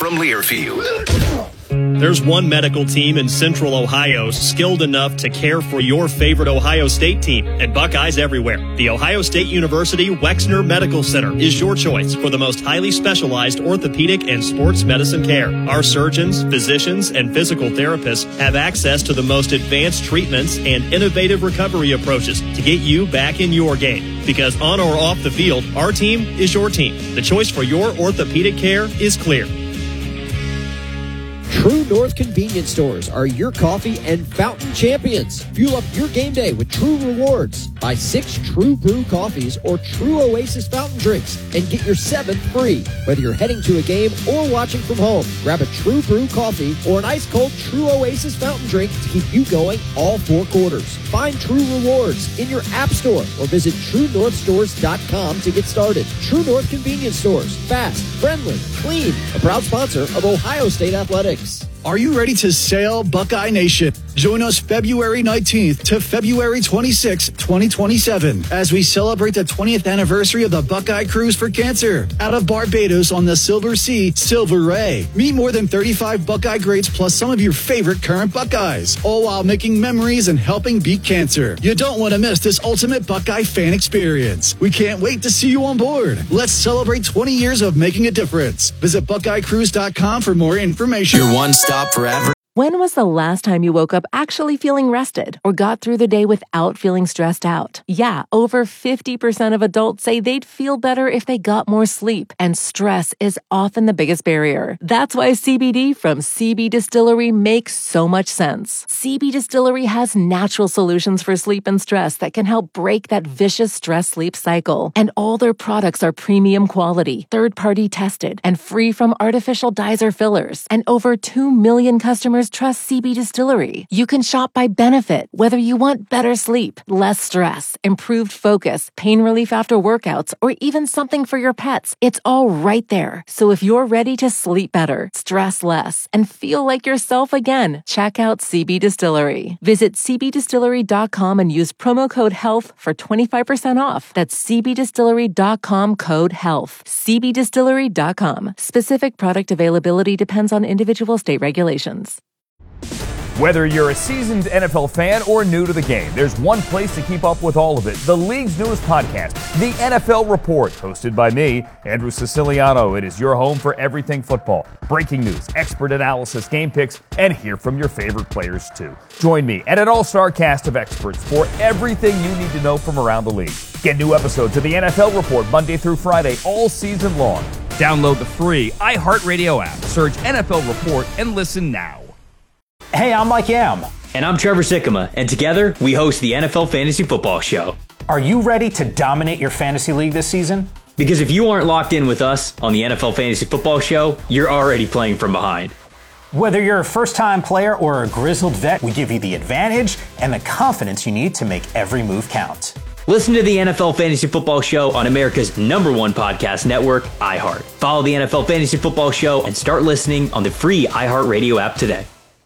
from Learfield. There's one medical team in Central Ohio skilled enough to care for your favorite Ohio State team, and Buckeyes everywhere. The Ohio State University Wexner Medical Center is your choice for the most highly specialized orthopedic and sports medicine care. Our surgeons, physicians, and physical therapists have access to the most advanced treatments and innovative recovery approaches to get you back in your game. Because on or off the field, our team is your team. The choice for your orthopedic care is clear. True North convenience stores are your coffee and fountain champions. Fuel up your game day with True Rewards. Buy 6 True Brew coffees or True Oasis fountain drinks and get your 7th free. Whether you're heading to a game or watching from home, grab a True Brew coffee or an ice-cold True Oasis fountain drink to keep you going all 4 quarters. Find True Rewards in your app store or visit TrueNorthStores.com to get started. True North convenience stores. Fast, friendly, clean. A proud sponsor of Ohio State Athletics. Are you ready to sail, Buckeye Nation? Join us February 19th to February 26th, 2027, as we celebrate the 20th anniversary of the Buckeye Cruise for Cancer out of Barbados on the Silver Sea, Silver Ray. Meet more than 35 Buckeye greats plus some of your favorite current Buckeyes, all while making memories and helping beat cancer. You don't want to miss this ultimate Buckeye fan experience. We can't wait to see you on board. Let's celebrate 20 years of making a difference. Visit BuckeyeCruise.com for more information. Your one-stop for advertising. When was the last time you woke up actually feeling rested or got through the day without feeling stressed out? Yeah, over 50% of adults say they'd feel better if they got more sleep, and stress is often the biggest barrier. That's why CBD from CB Distillery makes so much sense. CB Distillery has natural solutions for sleep and stress that can help break that vicious stress-sleep cycle. And all their products are premium quality, third-party tested, and free from artificial dyes or fillers. And over 2 million customers trust CB Distillery. You can shop by benefit, whether you want better sleep, less stress, improved focus, pain relief after workouts, or even something for your pets. It's all right there. So if you're ready to sleep better, stress less, and feel like yourself again, check out CB Distillery. Visit cbdistillery.com and use promo code HEALTH for 25% off. That's cbdistillery.com code HEALTH. cbdistillery.com. Specific product availability depends on individual state regulations. Whether you're a seasoned NFL fan or new to the game, there's one place to keep up with all of it. The league's newest podcast, The NFL Report, hosted by me, Andrew Siciliano. It is your home for everything football. Breaking news, expert analysis, game picks, and hear from your favorite players too. Join me and an all-star cast of experts for everything you need to know from around the league. Get new episodes of The NFL Report Monday through Friday all season long. Download the free iHeartRadio app, search NFL Report, and listen now. Hey, I'm Mike Yam. And I'm Trevor Sikkema, and together we host the NFL Fantasy Football Show. Are you ready to dominate your fantasy league this season? Because if you aren't locked in with us on the NFL Fantasy Football Show, you're already playing from behind. Whether you're a first-time player or a grizzled vet, we give you the advantage and the confidence you need to make every move count. Listen to the NFL Fantasy Football Show on America's #1 podcast network, iHeart. Follow the NFL Fantasy Football Show and start listening on the free iHeartRadio app today.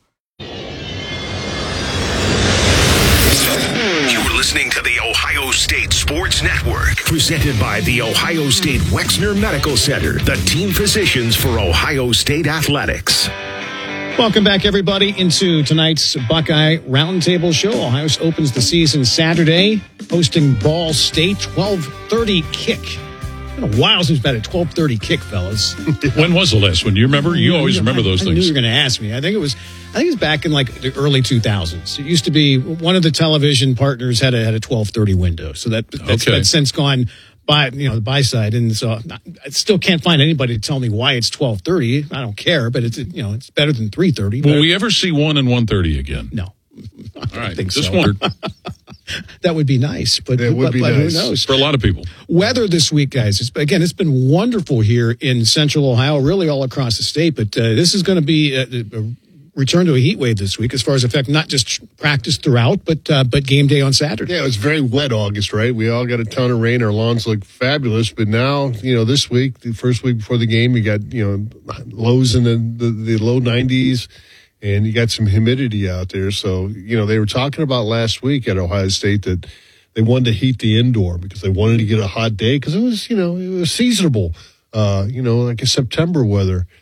Listening to the Ohio State Sports Network, presented by the Ohio State Wexner Medical Center, the team physicians for Ohio State Athletics. Welcome back, everybody, into tonight's Buckeye Roundtable Show. Ohio State opens the season Saturday, hosting Ball State, 12:30 kick. It's been a while since we've had a 12:30 kick, fellas. When was the last one? You remember? You always remember those things. I knew you were going to ask me. I think it was back in like the early 2000s. It used to be one of the television partners had a 12:30 window. So that's since gone by, the buy side. And so I still can't find anybody to tell me why it's 12:30. I don't care, but it's better than 3:30. Will we ever see 1 and 1:30 again? No. All right. Think Just so. wondered. That would be nice, but who knows? For a lot of people. Weather this week, guys. It's been wonderful here in Central Ohio, really all across the state. But this is going to be a return to a heat wave this week, as far as affect not just practice throughout, but game day on Saturday. Yeah, it was very wet August, right? We all got a ton of rain. Our lawns look fabulous, but now this week, the first week before the game, you got lows in the low 90s. And you got some humidity out there. So, they were talking about last week at Ohio State that they wanted to heat the indoor because they wanted to get a hot day because it was, it was seasonable, like a September weather.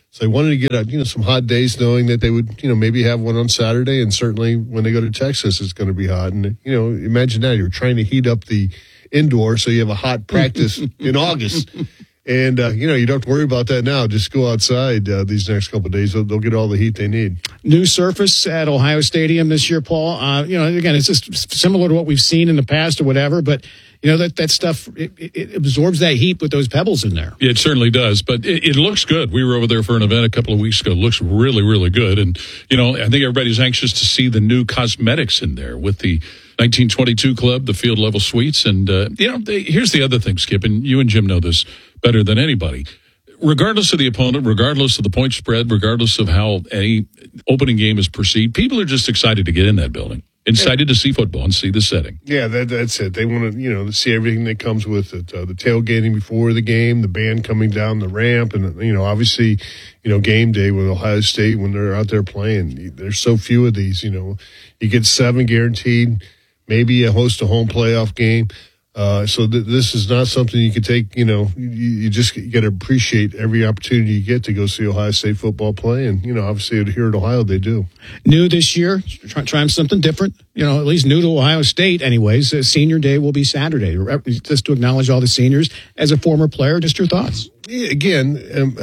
So they wanted to get some hot days, knowing that they would maybe have one on Saturday, and certainly when they go to Texas, it's going to be hot. And imagine that you're trying to heat up the indoor so you have a hot practice in August. And, you don't have to worry about that now. Just go outside these next couple of days. They'll get all the heat they need. New surface at Ohio Stadium this year, Paul. Again, it's just similar to what we've seen in the past or whatever, but that stuff, it absorbs that heat with those pebbles in there. It certainly does, but it looks good. We were over there for an event a couple of weeks ago. It looks really, really good. And, I think everybody's anxious to see the new cosmetics in there with the 1922 Club, the field level suites. And, here's the other thing, Skip, and you and Jim know this better than anybody. Regardless of the opponent, regardless of the point spread, regardless of how any opening game is perceived, people are just excited to get in that building. Excited to see football and see the setting. Yeah, that's it. They want to, see everything that comes with it. The tailgating before the game, the band coming down the ramp, and, obviously, game day with Ohio State when they're out there playing. There's so few of these, You get 7 guaranteed, maybe you host a home playoff game. So this is not something you can take, you just got to appreciate every opportunity you get to go see Ohio State football play. And, obviously here at Ohio, they do. New this year, trying something different, at least new to Ohio State anyways. Senior Day will be Saturday, just to acknowledge all the seniors. As a former player, just your thoughts. Yeah, again,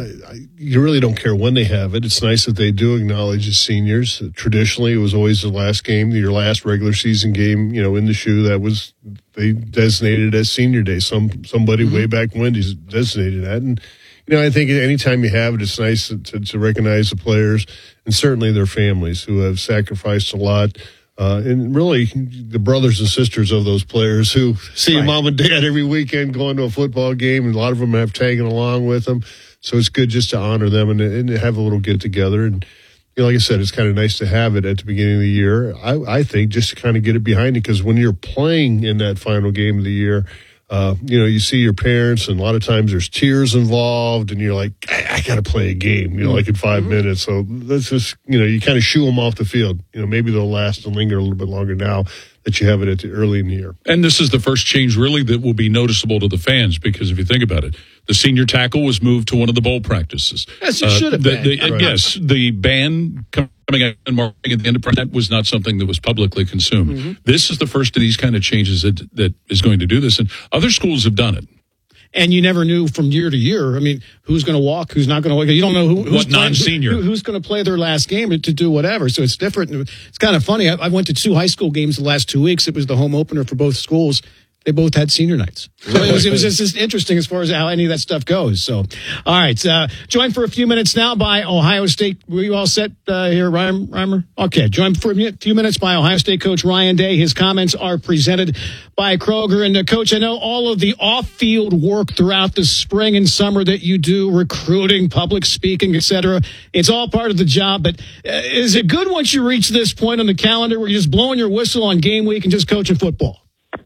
you really don't care when they have it. It's nice that they do acknowledge the seniors. Traditionally, it was always the last game, your last regular season game, in the shoe. They designated as Senior Day. Somebody way back when designated that. And, I think anytime you have it, it's nice to recognize the players and certainly their families who have sacrificed a lot. And really the brothers and sisters of those players who see mom and dad every weekend going to a football game, and a lot of them have taken along with them. So it's good just to honor them and have a little get together. And, like I said, it's kind of nice to have it at the beginning of the year. I think just to kind of get it behind you, because when you're playing in that final game of the year, you see your parents, and a lot of times there's tears involved, and you're like, I got to play a game, like in 5 minutes. So let's just, you kind of shoo them off the field. Maybe they'll last and linger a little bit longer now that you have it early in the year. And this is the first change, really, that will be noticeable to the fans, because if you think about it, the senior tackle was moved to one of the bowl practices. Yes, it should have been. Yes, the band coming out and marking at the end of that was not something that was publicly consumed. Mm-hmm. This is the first of these kind of changes that is going to do this, and other schools have done it. And you never knew from year to year. I mean, who's going to walk, who's not going to walk. You don't know who's non-senior. Who's going to play their last game to do whatever. So it's different. It's kind of funny. I went to 2 high school games the last 2 weeks. It was the home opener for both schools. They both had senior nights. So it was just interesting as far as how any of that stuff goes. So, all right. Joined for a few minutes now by Ohio State. Were you all set here, Reimer? Okay. Joined for a few minutes by Ohio State coach Ryan Day. His comments are presented by Kroger. And, Coach, I know all of the off-field work throughout the spring and summer that you do, recruiting, public speaking, et cetera, it's all part of the job. But is it good once you reach this point on the calendar where you're just blowing your whistle on game week and just coaching football?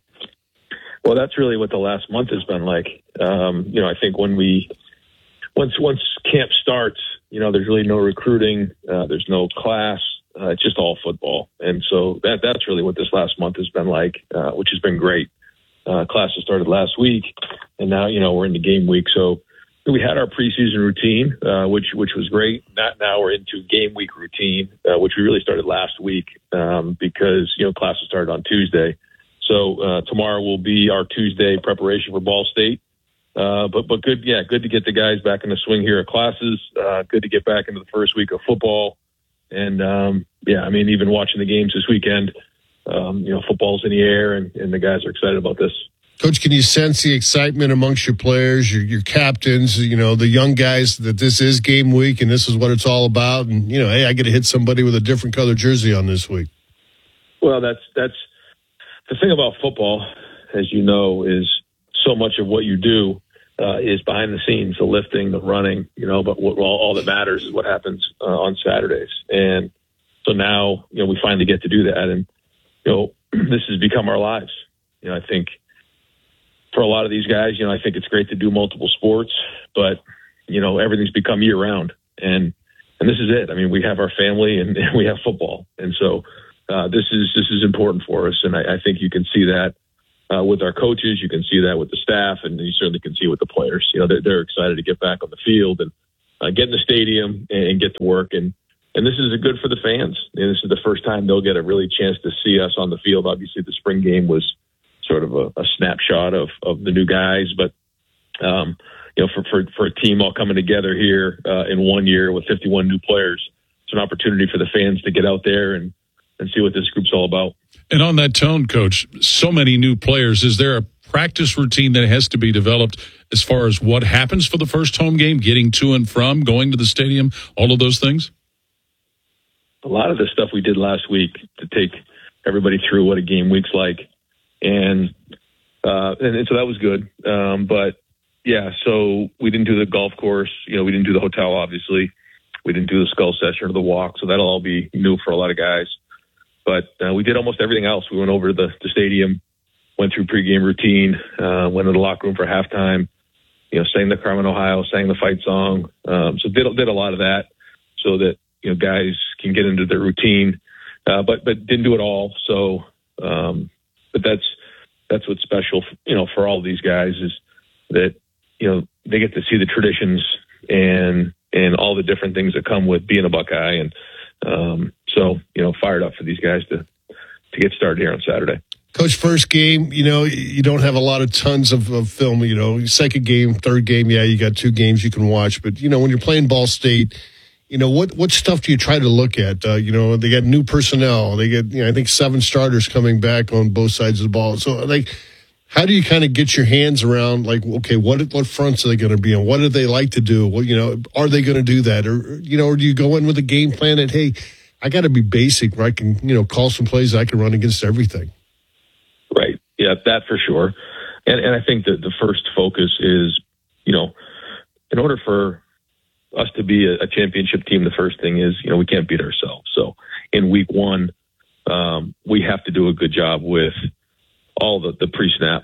Well, that's really what the last month has been like. I think once camp starts, there's really no recruiting, there's no class, it's just all football. And so that's really what this last month has been like, which has been great. Classes started last week, and now, we're into game week. So we had our preseason routine, which was great. Now we're into game week routine, which we really started last week, because, classes started on Tuesday. So tomorrow will be our Tuesday preparation for Ball State. But good, good to get the guys back in the swing here at classes. Good to get back into the first week of football. And, even watching the games this weekend, football's in the air, and the guys are excited about this. Coach, can you sense the excitement amongst your players, your captains, the young guys, that this is game week and this is what it's all about? And, hey, I got to hit somebody with a different color jersey on this week. Well, that's the thing about football, as you know, is so much of what you do is behind the scenes, the lifting, the running, but all that matters is what happens on Saturdays. And so now, we finally get to do that. And, this has become our lives. I think for a lot of these guys, I think it's great to do multiple sports, but, everything's become year round. And this is it. I mean, we have our family and we have football. And so, this is important for us, and I think you can see that with our coaches. You can see that with the staff, and you certainly can see it with the players. They're excited to get back on the field, and get in the stadium and get to work. And this is good for the fans. And this is the first time they'll get a really chance to see us on the field. Obviously, the spring game was sort of a snapshot of the new guys. But, for a team all coming together here in 1 year with 51 new players, it's an opportunity for the fans to get out there and see what this group's all about. And on that tone, Coach, so many new players, is there a practice routine that has to be developed as far as what happens for the first home game, getting to and from, going to the stadium, all of those things? A lot of the stuff we did last week to take everybody through what a game week's like. And so that was good. But yeah, so we didn't do the golf course. We didn't do the hotel, obviously. We didn't do the skull session or the walk. So that'll all be new for a lot of guys. But we did almost everything else. We went over to the stadium, went through pregame routine, went to the locker room for halftime, sang the Carmen, Ohio, sang the fight song. So did a lot of that so that, guys can get into their routine, but didn't do it all. So, but that's what's special, for all of these guys is that, they get to see the traditions and all the different things that come with being a Buckeye. And, so, fired up for these guys to get started here on Saturday. Coach, first game, you don't have a lot of tons of film, second game, third game, yeah, you got 2 games you can watch. But, when you're playing Ball State, what stuff do you try to look at? They got new personnel. They get, I think 7 starters coming back on both sides of the ball. So, how do you kind of get your hands around, okay, what fronts are they going to be on? What do they like to do? Well, are they going to do that? Or do you go in with a game plan that, hey, I got to be basic where I can, call some plays I can run against everything? Right. Yeah, that for sure. And I think that the first focus is, in order for us to be a championship team, the first thing is, we can't beat ourselves. So in week 1, we have to do a good job with all the pre-snap,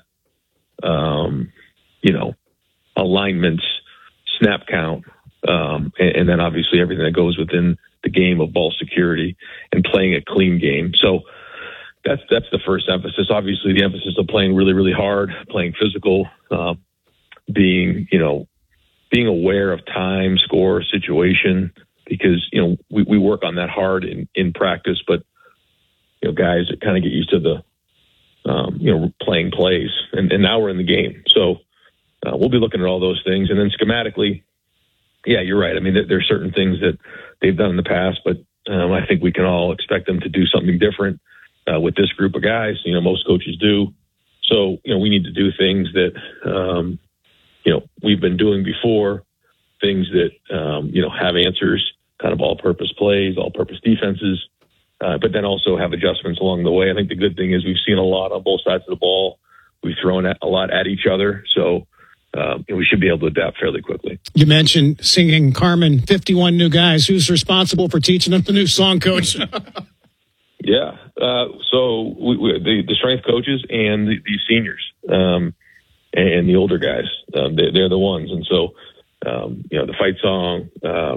alignments, snap count, and then obviously everything that goes within the game of ball security and playing a clean game. So that's the first emphasis. Obviously, the emphasis of playing really, really hard, playing physical, being aware of time, score, situation, because, we work on that hard in practice, but, guys that kind of get used to the, playing plays, and now we're in the game. So we'll be looking at all those things. And then schematically, yeah, you're right. I mean, there's certain things that they've done in the past, but I think we can all expect them to do something different with this group of guys. Most coaches do. So, we need to do things that, we've been doing before, things that, have answers, kind of all-purpose plays, all-purpose defenses, but then also have adjustments along the way. I think the good thing is we've seen a lot on both sides of the ball. We've thrown a lot at each other. So we should be able to adapt fairly quickly. You mentioned singing Carmen, 51 new guys. Who's responsible for teaching them the new song, Coach? Yeah. So the strength coaches and the seniors and the older guys, they're the ones. And so, the fight song,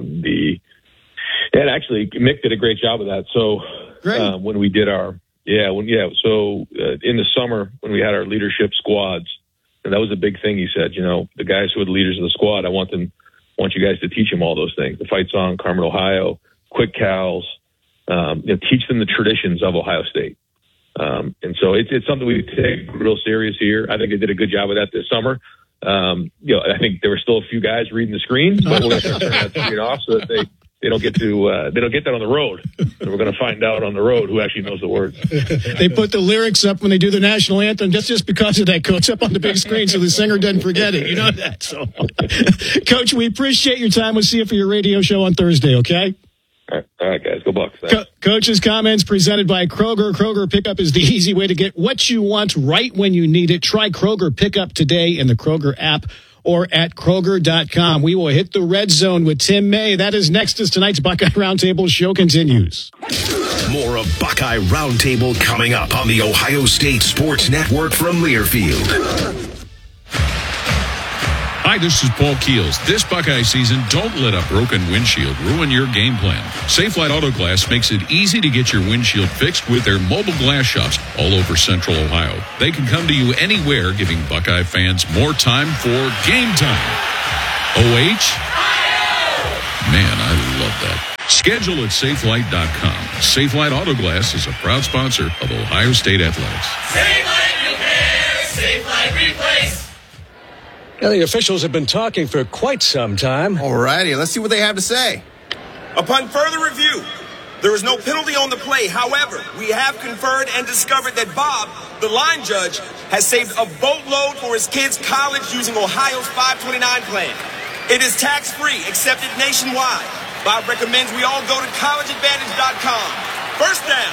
and actually Mick did a great job of that. So when we did so in the summer when we had our leadership squads, and that was a big thing. He said, the guys who are the leaders of the squad, I want you guys to teach them all those things. The fight song, Carmen, Ohio, quick cows, teach them the traditions of Ohio State. And so it's something we take real serious here. I think they did a good job of that this summer. I think there were still a few guys reading the screen, but we're going to turn that screen off so that they don't get that on the road. So we're going to find out on the road who actually knows the words. They put the lyrics up when they do the national anthem just because of that, Coach, up on the big screen so the singer doesn't forget it. You know that. So, Coach, we appreciate your time. We'll see you for your radio show on Thursday, okay? All right, guys. Go Bucks. Coach's comments presented by Kroger. Kroger Pickup is the easy way to get what you want right when you need it. Try Kroger Pickup today in the Kroger app or at Kroger.com. We will hit the red zone with Tim May. That is next as tonight's Buckeye Roundtable show continues. More of Buckeye Roundtable coming up on the Ohio State Sports Network from Learfield. Hi, this is Paul Keels. This Buckeye season, don't let a broken windshield ruin your game plan. Safelite Auto Glass makes it easy to get your windshield fixed with their mobile glass shops all over Central Ohio. They can come to you anywhere, giving Buckeye fans more time for game time. Man, I love that. Schedule at SafeLight.com. SafeLight Auto Glass is a proud sponsor of Ohio State Athletics. SafeLight Repair, SafeLight Replace. Now, the officials have been talking for quite some time. All righty, let's see what they have to say. Upon further review, there is no penalty on the play. However, we have conferred and discovered that Bob, the line judge, has saved a boatload for his kids' college using Ohio's 529 plan. It is tax-free, accepted nationwide. Bob recommends we all go to collegeadvantage.com. First down.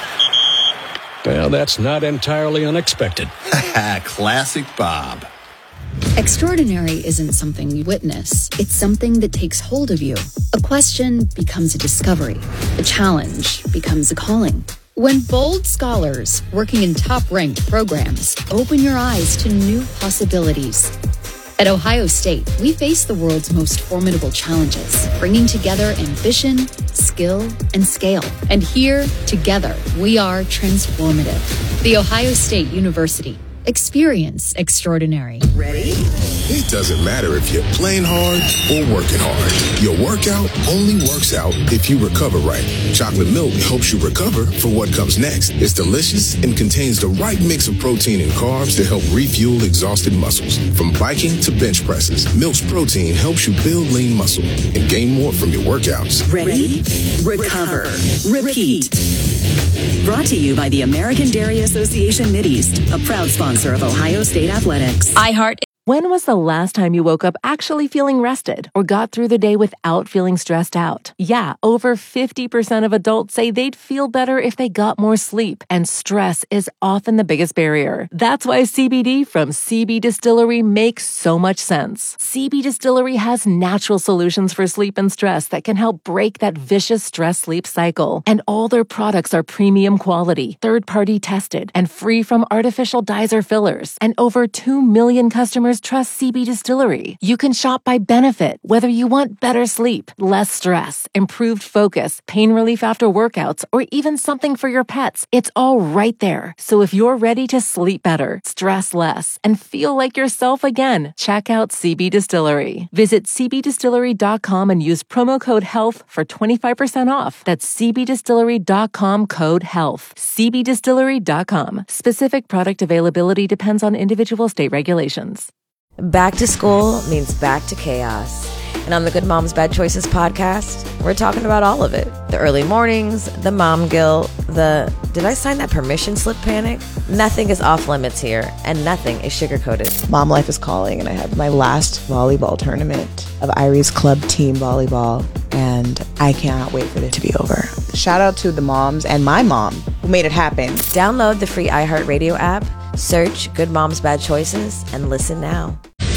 Well, that's not entirely unexpected. Classic Bob. Extraordinary isn't something you witness. It's something that takes hold of you. A question becomes a discovery. A challenge becomes a calling. When bold scholars working in top-ranked programs open your eyes to new possibilities. At Ohio State, we face the world's most formidable challenges, bringing together ambition, skill, and scale. And here, together, we are transformative. The Ohio State University. Experience extraordinary. Ready? It doesn't matter if you're playing hard or working hard. Your workout only works out if you recover right. Chocolate milk helps you recover for what comes next. It's delicious and contains the right mix of protein and carbs to help refuel exhausted muscles. From biking to bench presses, Milk's protein helps you build lean muscle and gain more from your workouts. Ready? Recover. Repeat. Brought to you by the American Dairy Association Mideast, a proud sponsor of Ohio State Athletics. iHeart. When was the last time you woke up actually feeling rested or got through the day without feeling stressed out? Yeah, over 50% of adults say they'd feel better if they got more sleep, and stress is often the biggest barrier. That's why CBD from CB Distillery makes so much sense. CB Distillery has natural solutions for sleep and stress that can help break that vicious stress-sleep cycle. And all their products are premium quality, third-party tested, and free from artificial dyes or fillers. And over 2 million customers trust CB Distillery. You can shop by benefit, whether you want better sleep, less stress, improved focus, pain relief after workouts, or even something for your pets. It's all right there. So if you're ready to sleep better, stress less, and feel like yourself again, check out CB Distillery. Visit cbdistillery.com and use promo code HEALTH for 25% off. That's cbdistillery.com code HEALTH. cbdistillery.com. Specific product availability depends on individual state regulations. Back to school means back to chaos. And on the Good Moms Bad Choices podcast, we're talking about all of it. The early mornings, the mom guilt, the did I sign that permission slip panic? Nothing is off limits here, and nothing is sugar-coated. Mom life is calling, and I have my last volleyball tournament of Irie's club team volleyball, and I cannot wait for it to be over. Shout out to the moms and my mom who made it happen. Download the free iHeartRadio app, search Good Moms Bad Choices, and listen now.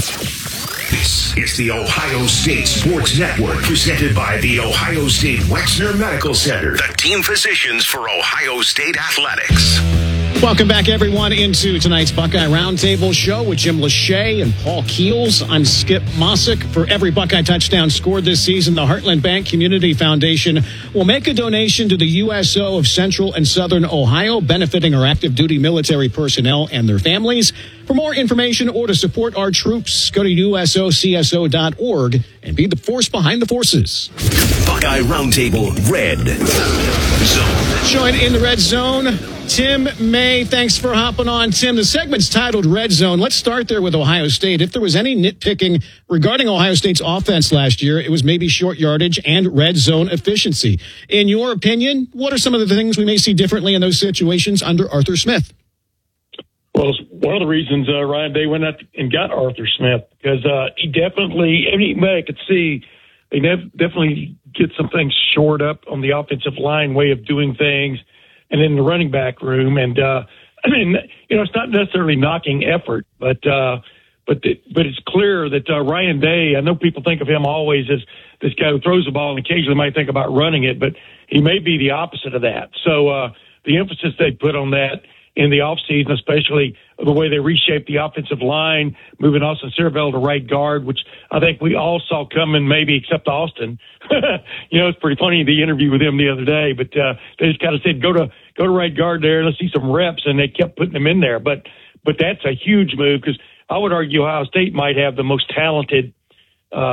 This is the Ohio State Sports Network, presented by the Ohio State Wexner Medical Center, the team physicians for Ohio State Athletics. Welcome back, everyone, into tonight's Buckeye Roundtable show with Jim Lachey and Paul Keels. I'm Skip Mossick. For every Buckeye touchdown scored this season, the Heartland Bank Community Foundation will make a donation to the USO of Central and Southern Ohio, benefiting our active duty military personnel and their families. For more information or to support our troops, go to usocso.org and be the force behind the forces. Buckeye Roundtable Red Zone. Join in the Red Zone, Tim May. Thanks for hopping on, Tim. The segment's titled Red Zone. Let's start there with Ohio State. If there was any nitpicking regarding Ohio State's offense last year, it was maybe short yardage and red zone efficiency. In your opinion, what are some of the things we may see differently in those situations under Arthur Smith? Well, one of the reasons Ryan Day went out and got Arthur Smith, because he definitely, anybody could see, they definitely get some things shored up on the offensive line way of doing things, and in the running back room. And I mean, you know, it's not necessarily knocking effort, but it's clear that Ryan Day, I know people think of him always as this guy who throws the ball and occasionally might think about running it, but he may be the opposite of that. So the emphasis they put on that in the offseason, especially the way they reshaped the offensive line, moving Austin Cerebell to right guard, which I think we all saw coming, maybe except Austin. You know, it's pretty funny, the interview with him the other day, but they just kind of said, go to right guard there, let's see some reps, and they kept putting him in there. But that's a huge move, because I would argue Ohio State might have the most talented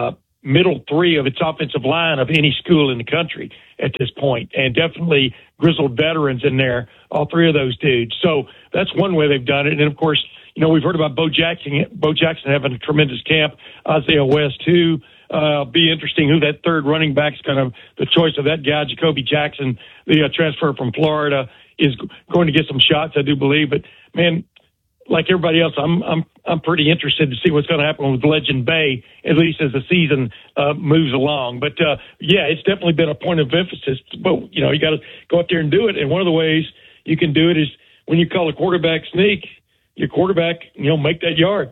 middle three of its offensive line of any school in the country at this point, and definitely grizzled veterans in there, all three of those dudes. So that's one way they've done it. And, of course, you know, we've heard about Bo Jackson having a tremendous camp, Isaiah West, too. Be interesting who that third running back's kind of the choice of that guy. Jacoby Jackson, the transfer from Florida, is going to get some shots, I do believe. But, man, like everybody else, I'm pretty interested to see what's going to happen with Legend Bay, at least as the season moves along. But yeah, it's definitely been a point of emphasis. But you know, you got to go out there and do it. And one of the ways you can do it is when you call a quarterback sneak, your quarterback, you know, make that yard.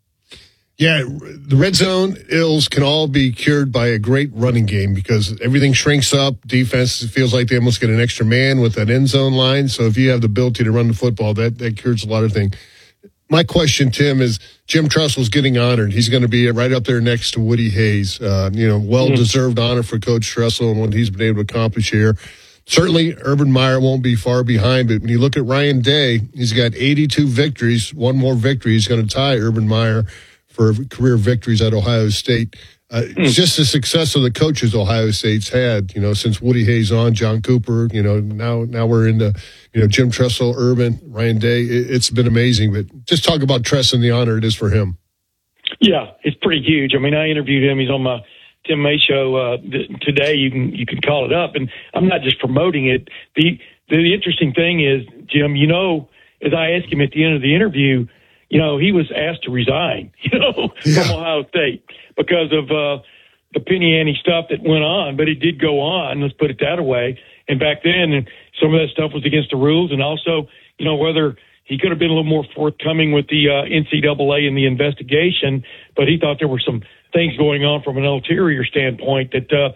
Yeah, the red zone ills can all be cured by a great running game because everything shrinks up. Defense feels like they almost get an extra man with that end zone line. So if you have the ability to run the football, that cures a lot of things. My question, Tim, is Jim Tressel's getting honored. He's going to be right up there next to Woody Hayes. Well-deserved honor for Coach Tressel and what he's been able to accomplish here. Certainly, Urban Meyer won't be far behind, but when you look at Ryan Day, he's got 82 victories. One more victory. He's going to tie Urban Meyer for career victories at Ohio State. It's just the success of the coaches Ohio State's had, you know, since Woody Hayes on, John Cooper, you know, now we're into, you know, Jim Tressel, Urban, Ryan Day. It's been amazing, but just talk about Tress and the honor it is for him. Yeah, it's pretty huge. I mean, I interviewed him. He's on my Tim May show today. You can call it up, and I'm not just promoting it. The interesting thing is, Jim, you know, as I asked him at the end of the interview, you know, he was asked to resign, you know, from Ohio State because of the Penny Ante stuff that went on. But it did go on, let's put it that way. And back then, some of that stuff was against the rules. And also, you know, whether he could have been a little more forthcoming with the NCAA in the investigation, but he thought there were some things going on from an ulterior standpoint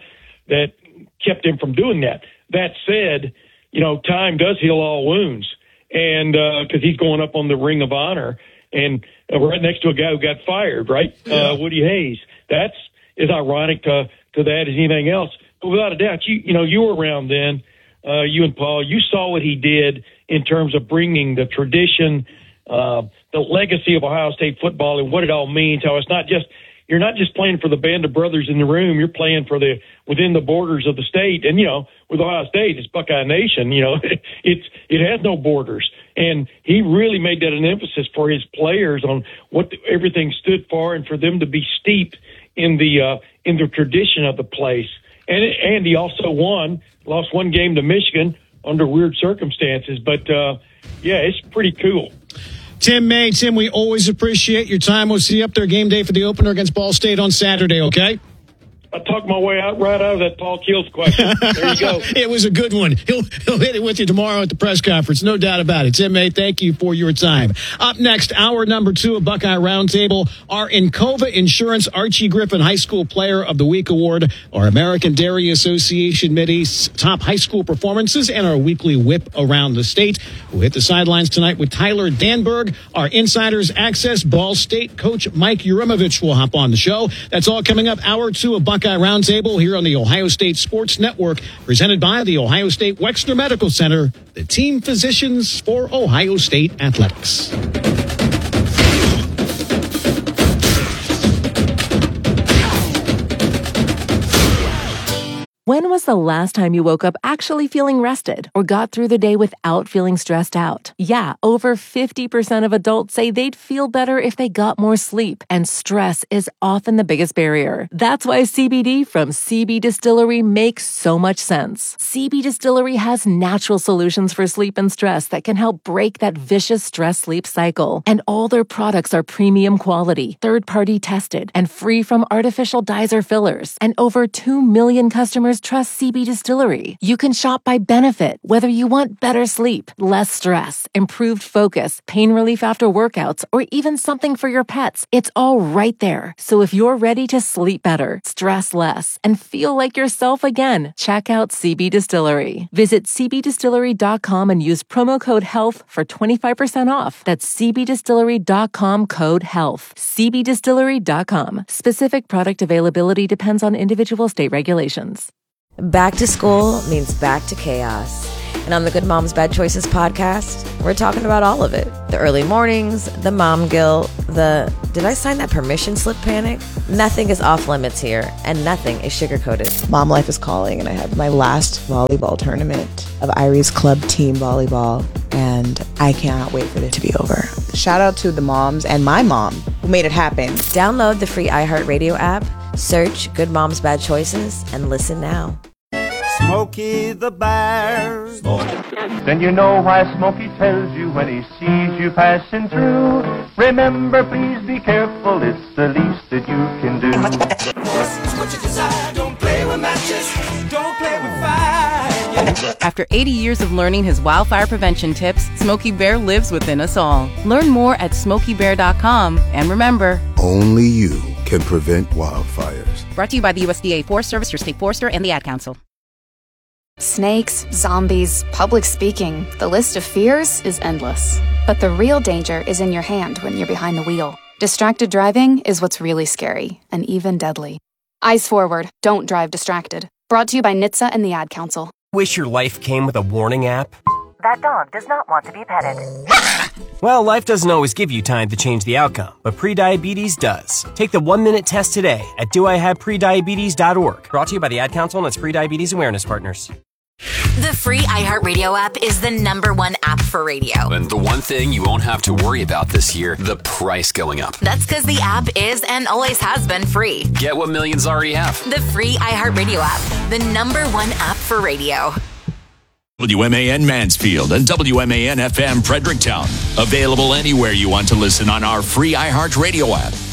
that kept him from doing that. That said, you know, time does heal all wounds. And because he's going up on the Ring of Honor and right next to a guy who got fired, right? Yeah. Woody Hayes. That's as ironic to that as anything else. But without a doubt, you were around then, you and Paul. You saw what he did in terms of bringing the tradition, the legacy of Ohio State football and what it all means. How it's not just you're not just playing for the band of brothers in the room. You're playing for within the borders of the state. And, you know, with Ohio State, it's Buckeye Nation. You know, it has no borders. And he really made that an emphasis for his players on what everything stood for and for them to be steeped in the tradition of the place. And he also lost one game to Michigan under weird circumstances. But, yeah, it's pretty cool. Tim May, we always appreciate your time. We'll see you up there game day for the opener against Ball State on Saturday, okay? I talked my way right out of that Paul Keels question. There you go. It was a good one. He'll hit it with you tomorrow at the press conference. No doubt about it. Tim May, thank you for your time. Up next, hour number 2 of Buckeye Roundtable, our Encova Insurance Archie Griffin High School Player of the Week Award, our American Dairy Association Middies top high school performances, and our weekly whip around the state. We'll hit the sidelines tonight with Tyler Danberg. Our Insiders Access Ball State coach Mike Urimovich will hop on the show. That's all coming up hour 2 of Buckeye Roundtable here on the Ohio State Sports Network, presented by the Ohio State Wexner Medical Center, the team physicians for Ohio State Athletics. When was the last time you woke up actually feeling rested or got through the day without feeling stressed out? Yeah, over 50% of adults say they'd feel better if they got more sleep, and stress is often the biggest barrier. That's why CBD from CB Distillery makes so much sense. CB Distillery has natural solutions for sleep and stress that can help break that vicious stress-sleep cycle. And all their products are premium quality, third-party tested, and free from artificial dyes or fillers. And over 2 million customers trust CB Distillery. You can shop by benefit, whether you want better sleep, less stress, improved focus, pain relief after workouts, or even something for your pets. It's all right there. So if you're ready to sleep better, stress less, and feel like yourself again, check out CB Distillery. Visit cbdistillery.com and use promo code HEALTH for 25% off. That's cbdistillery.com code HEALTH. cbdistillery.com. Specific product availability depends on individual state regulations. Back to school means back to chaos. And on the Good Moms Bad Choices podcast, we're talking about all of it. The early mornings, the mom guilt, the did I sign that permission slip panic? Nothing is off limits here, and nothing is sugar-coated. Mom life is calling, and I have my last volleyball tournament of Iris Club Team Volleyball, and I cannot wait for it to be over. Shout out to the moms and my mom who made it happen. Download the free iHeartRadio app, search Good Moms Bad Choices, and listen now. Smokey the Bear. Then you know why Smokey tells you when he sees you passing through. Remember, please be careful, it's the least that you can do. What you desire, don't play with matches, don't play with fire. After 80 years of learning his wildfire prevention tips, Smokey Bear lives within us all. Learn more at SmokeyBear.com, and remember, only you can prevent wildfires. Brought to you by the USDA Forest Service, your state forester, and the Ad Council. Snakes, zombies, public speaking, the list of fears is endless. But the real danger is in your hand when you're behind the wheel. Distracted driving is what's really scary, and even deadly. Eyes forward, don't drive distracted. Brought to you by NHTSA and the Ad Council. Wish your life came with a warning app? That dog does not want to be petted. Well, life doesn't always give you time to change the outcome, but prediabetes does. Take the 1-minute test today at doihaveprediabetes.org. Brought to you by the Ad Council and its Prediabetes Awareness Partners. The free iHeartRadio app is the #1 app for radio. And the one thing you won't have to worry about this year, the price going up. That's because the app is and always has been free. Get what millions already have. The free iHeartRadio app, the #1 app for radio. WMAN Mansfield and WMAN FM Fredericktown. Available anywhere you want to listen on our free iHeartRadio app.